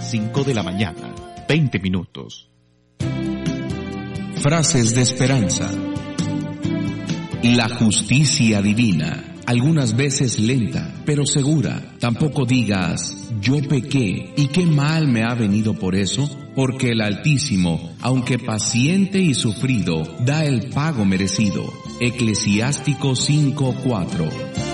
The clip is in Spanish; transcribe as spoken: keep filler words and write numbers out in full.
las cinco de la mañana, veinte minutos. Frases de esperanza. La justicia divina, algunas veces lenta, pero segura. Tampoco digas, yo pequé, y qué mal me ha venido por eso, porque el Altísimo, aunque paciente y sufrido, da el pago merecido. Eclesiástico cinco cuatro.